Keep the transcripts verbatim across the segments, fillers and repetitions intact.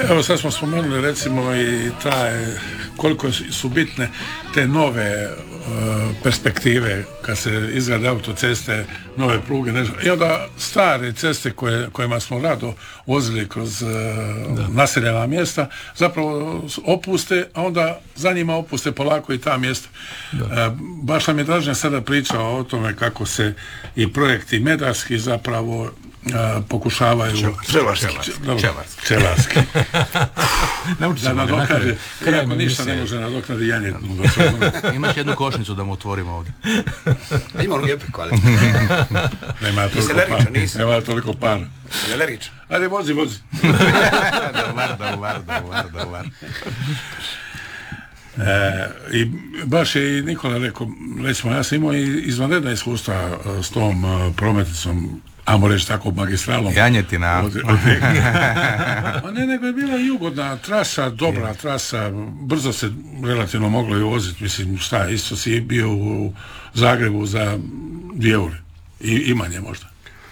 Evo sad smo spomenuli recimo i taj, koliko su bitne te nove uh, perspektive kad se izgrade autoceste, nove pruge, nešto. I onda stare ceste koje, kojima smo rado vozili kroz uh, naseljena mjesta zapravo opuste, a onda za njima opuste polako i ta mjesta. Uh, baš nam je Dražen sada pričao o tome kako se i projekti medarski zapravo Uh, pokušavaju pčelarski pčelarski da nadoknade, iako ništa ne može nadoknadi janjetnu. Imaš jednu košnicu da mu otvorimo ovdje. Ima ono lijepe kvale. Nema toliko par. Nema toliko par. Je leričan? Ajde, vozi, vozi. Dobar, dobar, dobar, dobar. E, i baš je i Nikola rekao, recimo ja sam imao i izvanredna iskustva s tom uh, prometnicom, ajmo reći tako, magistralom. Janjetina. A ne, nego je bila i ugodna trasa, dobra je. Trasa, brzo se relativno moglo i voziti, mislim, šta, isto si bio u Zagrebu za dvije ure. I imanje možda.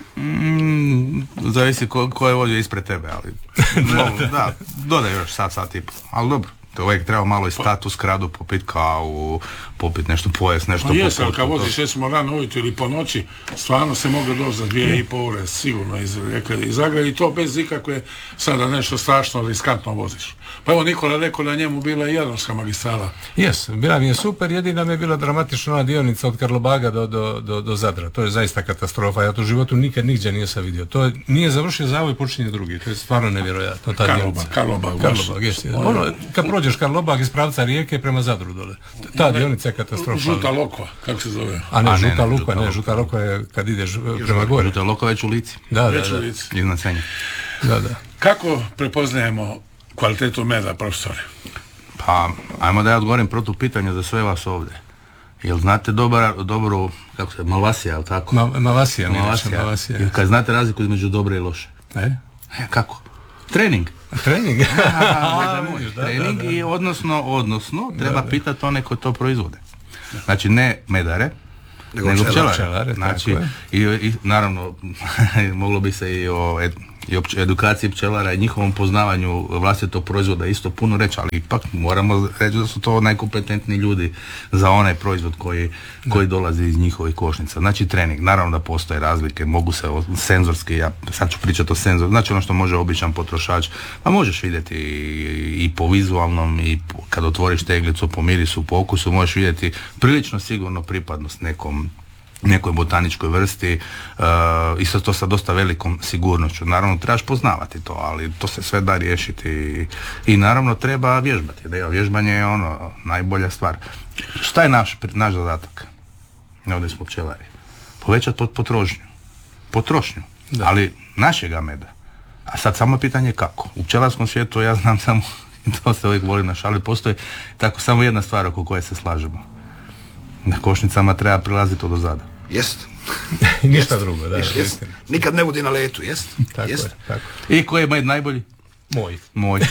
Mm, zavisi ko, ko je vodio ispred tebe, ali no, da, dodaj još sat, sat i po, ali dobro. To uvijek treba malo i status kradu, popit kavu, popit nešto pojest, nešto poput. Jesam, ali kad voziš recimo rano ujutro ili po noći, stvarno se moglo doći za dvije i pol ure, sigurno iz, iz Zagreba, i to bez ikakve sada nešto strašno riskantno voziš. Pa evo Nikola rekao da njemu bila i Jadranska magistrala. Jes, bila mi je super, jedina mi je bila dramatična ona dionica od Karlobaga do, do, do, do Zadra. To je zaista katastrofa, ja to u životu nikad nigdje nisam vidio. To je, nije završio zavoj, počinje drugi, to je stvarno nevjerojatno. Ta Karlobag, Karlobag, Karlobag, jes, jes. Ono, kad prođeš Karlobag iz pravca Rijeke prema Zadru dole. Ta ne, dionica je katastrofa. Žuta Lokva, kako se zove? A ne, A, Žuta Lokva, ne, Žuta Lokva je kad ideš prema gore. Žuta Lokva već u Lici. Da, da, već da. u Lici. Iznad Senja. Da, da. Kako prepoznajemo kvalitetu meda, profesore? Pa, ajmo da ja odgovorim protu pitanje za sve vas ovdje. Jel znate dobar, dobro, kako se, Malvasija, je li tako? Ma, Malvasija, Malvasija. Malvasija. Jel kad znate razliku između dobre i loše? E? E, kako? Trening. Trening? A, moj, da, trening da, da. I odnosno, odnosno, treba pitati one koji to proizvode. Znači, ne medare, nego, nego pčelare. pčelare. Znači, i, i, naravno, moglo bi se i o ed, i o edukaciji pčelara i njihovom poznavanju vlastitog proizvoda isto puno reći, ali ipak moramo reći da su to najkompetentniji ljudi za onaj proizvod koji, koji dolazi iz njihovih košnica. Znači trening, naravno da postoje razlike, mogu se senzorski, ja sad ću pričati o senzoru, znači ono što može običan potrošač, pa možeš vidjeti i, i po vizualnom i po, kad otvoriš teglicu, po mirisu, po okusu, možeš vidjeti prilično sigurno pripadnost nekom nekoj botaničkoj vrsti, uh, isto to sa dosta velikom sigurnošću. Naravno, trebaš poznavati to, ali to se sve da riješiti i, i naravno treba vježbati. Da je vježbanje je ono, najbolja stvar. Šta je naš, naš zadatak? Ovdje smo pčelari. Povećati potrošnju. Potrošnju. Da. Ali našega meda. A sad samo pitanje kako. U pčelarskom svijetu ja znam samo, to se uvijek volim našaliti, postoji tako samo jedna stvar oko koje se slažemo. Na košnicama treba prilaziti od ozada. Jest. Ništa drugo, da. Jest, jest. Nikad ne budi na letu, jest? Tako jest. je, tako. I koji je med najbolji? Moj. Moj.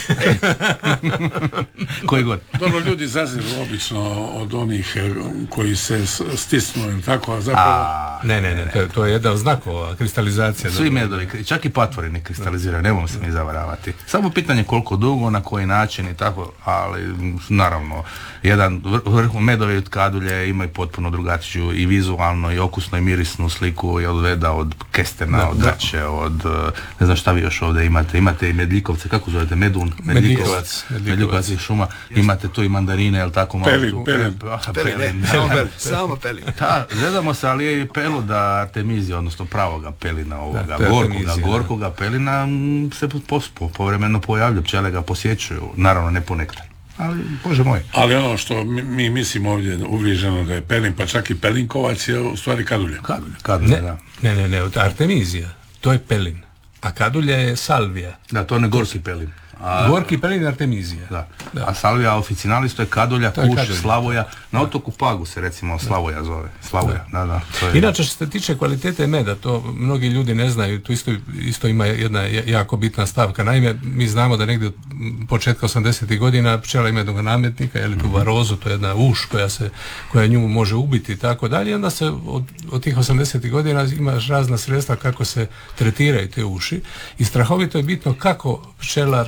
Koji god. Dobro, ljudi zaziru obično od onih koji se stisnu ili tako, a zapravo... A, ne, ne, ne, to je, to je jedan znakova, kristalizacija. Svi medovi, čak i patvori ne kristaliziraju, ne se mi zavaravati. Samo pitanje koliko dugo, na koji način i tako, ali naravno, jedan vrh medovi od kadulje imaju potpuno drugačiju i vizualno i okusno i mirisnu sliku i od veda, od kestena, da, od dače, od ne znam šta vi još ovdje imate, imate i medljikovce, kako zovete, medun, medljikovac, medljikovac i šuma, imate tu i mandarine, jel tako malo? Pelin, pelin. Pelin, samo pelin, samo pelin. Da, gledamo se, ali je i pelu da artemizija, odnosno pravoga pelina ovoga, da, gorkoga, gorkoga pelina se pospo, povremeno pojavlja, pčele ga posjećuju, naravno ne po nektar. Ali, bože moj. Ali ono što mi, mi mislimo ovdje uvriježeno da je pelin, pa čak i pelinkovac je u stvari kadulja. Kadulja, kadulja, ne, da. Ne, ne, ne, artemizija, to je pelin. A kadulja je salvija. Da, to je ne gorski pelin. A, gorki pelin artemizija. Da. Da. A salvija officinalis to je kadulja, to je kuš, kadulja. Slavoja. Na otoku Pagu se recimo Slavoja zove. Slavoja, da, da. da to je... Inače što se tiče kvalitete meda, to mnogi ljudi ne znaju, tu isto, isto ima jedna jako bitna stavka. Naime, mi znamo da negdje od početka osamdesetih godina pčela ima jednog nametnika, ili tu varozu, to je jedna uš koja se, koja nju može ubiti i tako dalje. Onda se od, od tih osamdesetih godina imaš razna sredstva kako se tretiraju te uši i strahovito je bitno kako pčelar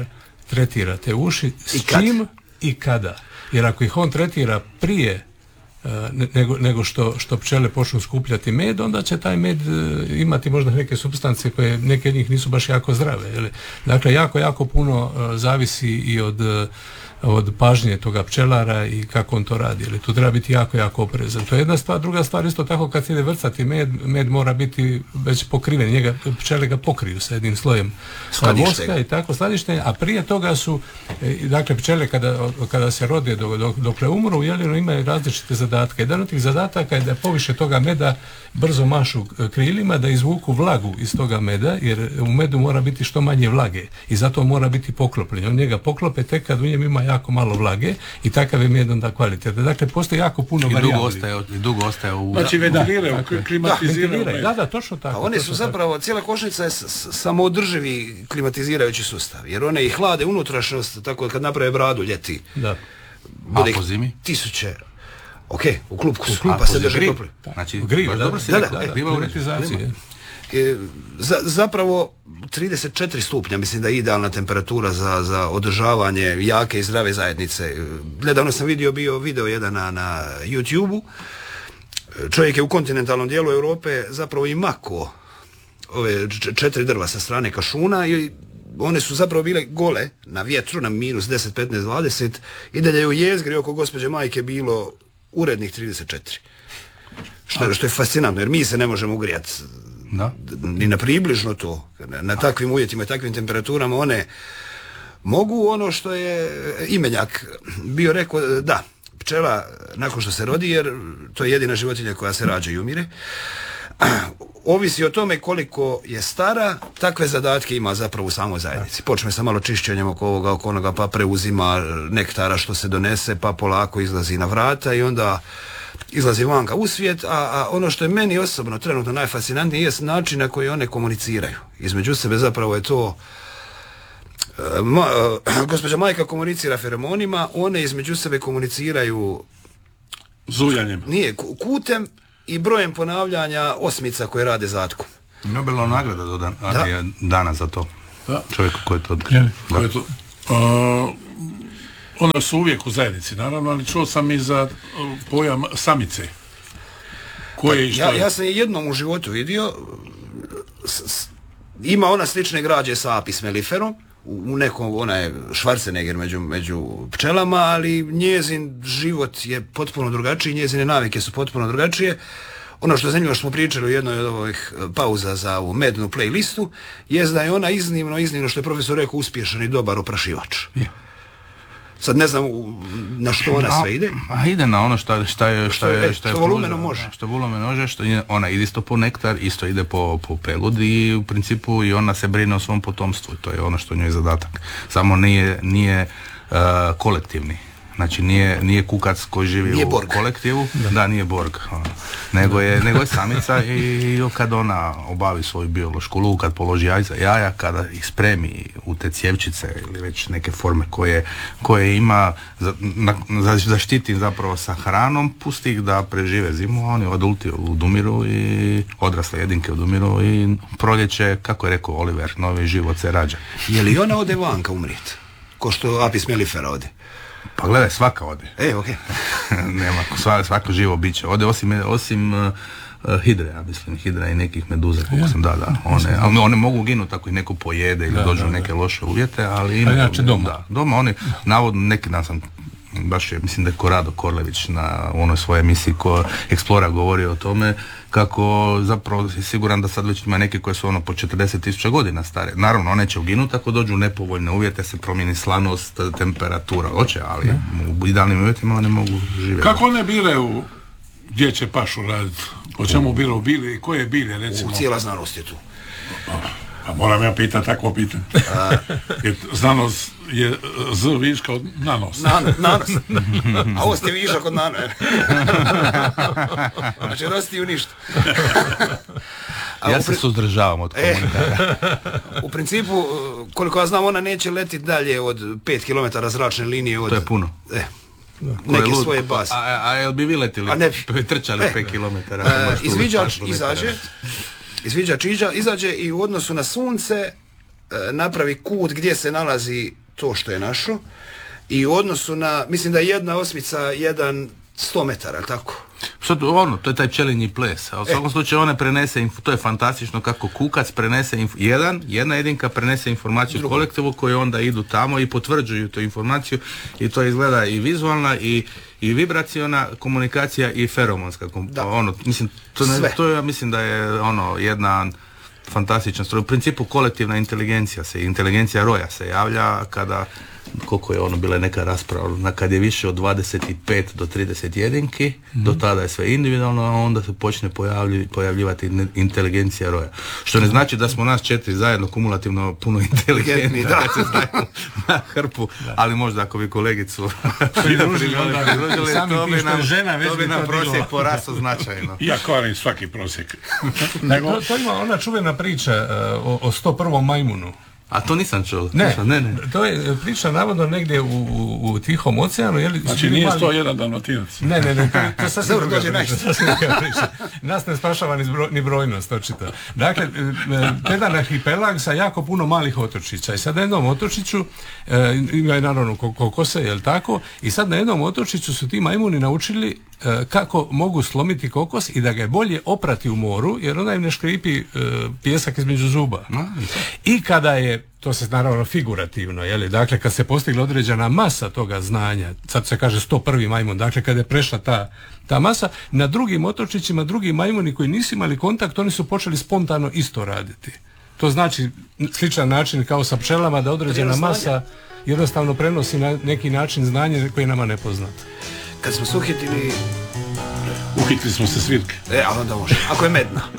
tretira te uši, s I kad? čim i kada. Jer ako ih on tretira prije nego, nego što, što pčele počnu skupljati med, onda će taj med imati možda neke supstance koje neke od njih nisu baš jako zdrave. Jel? Dakle, jako, jako puno zavisi i od od pažnje toga pčelara i kako on to radi. Ili tu treba biti jako, jako oprezan. To je jedna stvar. Druga stvar, isto tako kad se ide vrcati med, med mora biti već pokriven. Njega, pčele ga pokriju sa jednim slojem voska i tako skladištenja, a prije toga su, dakle, pčele kada, kada se rode dok, dok, dokle umru, jeleno imaju različite zadatke. Jedan od tih zadataka je da poviše toga meda brzo mašu krilima, da izvuku vlagu iz toga meda, jer u medu mora biti što manje vlage i zato mora biti poklopljen. On njega poklope tek kad u njem ima jako malo vlage i takav je med onda kvaliteta. Dakle, postoji jako puno I varijabli. dugo ostaje, i dugo ostaje u... Znači, ventiliraju, klimatiziraju. Da, da, da, točno tako. A one točno su zapravo, tako. Cijela košnica je samoodrživi klimatizirajući sustav, jer one i hlade unutrašnjost, tako kad naprave bradu ljeti. Da. A po zimi? Tisuće. Ok, u klupku su, A, pa se drže topli. Znači, Griva, dobro si da, rekao, da, da, griva u retizaciji. E, za, zapravo trideset četiri stupnja mislim da je idealna temperatura za, za održavanje jake i zdrave zajednice. Nedavno sam vidio bio video jedan na, na YouTube-u. Čovjek je u kontinentalnom dijelu Europe zapravo i mako ove četiri drva sa strane kašuna i one su zapravo bile gole na vjetru na minus deset, petnaest, dvadeset i dalje u jezgri oko gospođe majke bilo urednih trideset četiri. Što, što je fascinantno jer mi se ne možemo ugrijati Da. ni na približno to. Na, na takvim uvjetima i takvim temperaturama one mogu ono što je imenjak bio rekao, da, pčela nakon što se rodi, jer to je jedina životinja koja se rađa i umire, ovisi o tome koliko je stara, takve zadatke ima zapravo u samoj zajednici. Počne sa malo čišćenjem oko ovoga, oko onoga, pa preuzima nektara što se donese, pa polako izlazi na vrata i onda izlazi vanka u svijet, a, a ono što je meni osobno trenutno najfascinantnije je način na koji one komuniciraju. Između sebe zapravo je to uh, ma, uh, gospođa majka komunicira feromonima, one između sebe komuniciraju zujanjem. Nije, kutem i brojem ponavljanja osmica koje rade zatkom. Nobelova nagrada do dan, da. je dana za to. Da. Čovjek koji je to otkrio. Ko je to? Uh, One su uvijek u zajednici, naravno, ali čuo sam i za uh, pojam samice. Koje i što ja, je? ja sam je jednom u životu vidio, s, s, ima ona slične građe sa apis melliferom, u, u nekom, ona je Schwarzenegger među, među pčelama, ali njezin život je potpuno drugačiji, njezine navike su potpuno drugačije. Ono što je zanimljivo što smo pričali u jednoj od ovih pauza za ovu mednu playlistu, je da je ona iznimno, iznimno, što je profesor rekao, uspješan i dobar oprašivač. Ja. Sad ne znam na što ona sve ide. A ide na ono što, što je što je što je volumeno može. Što volumeno može, što je, ona ide isto po nektar, isto ide po po pelud i u principu i ona se brine o svom potomstvu. To je ono što njoj je zadatak. Samo nije nije uh, kolektivni. Znači nije, nije kukac koji živi nije u Borg. kolektivu, da, da nije Borg, nego je, nego je samica i, i kad ona obavi svoju biološku ulogu, kad položi jajca, jaja, kada ih spremi u te cjevčice ili već neke forme koje, koje ima, za, na, za, zaštiti zapravo sa hranom, pusti ih da prežive zimu, a oni adulti odumiru i odrasle jedinke odumiru i proljeće, kako je rekao Oliver, novi život se rađa. Je li ona ode vanka umrijeti? Ko što apis mellifera ode? Pa gledaj, svaka ode. E, okej. Okay. Nema, svako, svako živo biće ode, osim, osim uh, uh, hidre, ja mislim, hidra i nekih meduza, kako sam, da, da. One, one mogu ginuti ako ih neko pojede ili da, dođu u neke da. loše uvjete, ali... A inače doma. Da, doma, oni, navodno, neki dan sam, baš je, mislim da je Korado Korlević na onoj svojoj emisiji ko Explora govorio o tome, kako zapravo je siguran da sad već ima neke koje su ono po četrdeset tisuća godina stare. Naravno, one će uginuti ako dođu u nepovoljne uvjete, se promijeni slanost, temperatura, hoće, ali ja. u idealnim uvjetima one mogu živjeti. Kako one biraju gdje će pašu raditi? Po čemu biraju bile i koje bilje, recimo? U cijela znanost je tu. A moram ja pitati takvo pitanje. Jer znanost je z viška od nanos. Nan, nanos. A ovo ste višak od nano. Znači rosti u ništa. Ja pri... se suzdržavam od komunikacije. E, u principu, koliko ja znam, ona neće letiti dalje od pet kilometara zračne linije. Od... To je puno. E. Neke svoje base. A, a jel bi vi letili? A ne bi. Trčali e. pet kilometara. E, izviđač izađe. Izviđač izađe i u odnosu na sunce e, napravi kut gdje se nalazi to što je našo i u odnosu na, mislim da je jedna osmica jedan sto metara, tako? Sad, ono, to je taj pčelinji ples, a u svakom e. slučaju one prenese, to je fantastično kako kukac prenese, inf- jedan, jedna jedinka prenese informaciju Drugo. kolektivu koji onda idu tamo i potvrđuju tu informaciju i to izgleda i vizualna i i vibraciona komunikacija i feromonska komunikacija. Ono, mislim, to, ne, to ja mislim da je ono jedna fantastična stroj. U principu kolektivna inteligencija se, inteligencija roja se javlja kada, koliko je ono, bila neka rasprava, kad je više od dvadeset pet do trideset jedinki, mm-hmm. do tada je sve individualno, a onda se počne pojavlji, pojavljivati inteligencija roja. Što ne znači da smo nas četiri zajedno kumulativno puno inteligentni, da se znaju na hrpu, da. Ali možda ako bi kolegicu pridružili, to bi nam, žena, to bi nam prosjek porastao značajno. Ja kvarim svaki prosjek. Nego... To, to ima ona čuvena priča uh, o, o sto prvom majmunu. A to nisam čuo. Ne, ne, ne. To je priča navodno negdje u, u, u Tihom oceanu. Je li, znači nije mali... sto jedan Dalmatinac. Ne, ne, ne, to, to sasvim druga priča. Nas ne spašava ni, zbro, ni brojnost, očito. Dakle, jedan arhipelag sa jako puno malih otočića. I sad na jednom otočiću, e, ima je naravno kokose, jel tako? I sad na jednom otočiću su ti majmuni naučili e, kako mogu slomiti kokos i da ga je bolje oprati u moru, jer onda im ne škripi e, pijesak između zuba. I kada je, to se naravno figurativno, je li? Dakle, kad se postigla određena masa toga znanja, sad se kaže sto prvi majmun, dakle, kad je prešla ta, ta masa, na drugim otočićima, drugi majmuni koji nisu imali kontakt, oni su počeli spontano isto raditi. To znači sličan način kao sa pčelama, da određena masa jednostavno prenosi na neki način znanje koje je nama nepoznat. Kad smo se uhitili... Uhitili smo se svirke. E, ali onda može. Ako je medna.